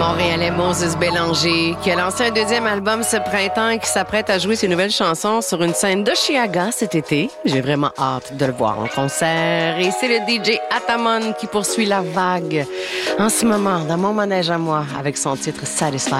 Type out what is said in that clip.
Montréalais Moses Bélanger, qui a lancé un deuxième album ce printemps et qui s'apprête à jouer ses nouvelles chansons sur une scène d'Oshiaga cet été. J'ai vraiment hâte de le voir en concert. Et c'est le DJ Atamon qui poursuit la vague en ce moment dans mon manège à moi avec son titre Satisfied.